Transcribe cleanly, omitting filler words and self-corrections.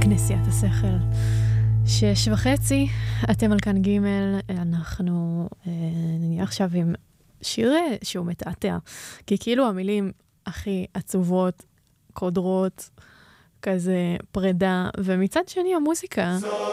כנסיית השכל. 6:30, אתם על כאן ג', אנחנו נהיה עכשיו עם שיר שהוא מתעתע, כי כאילו המילים הכי עצובות, קודרות, כזה פרידה, ומצד שני המוזיקה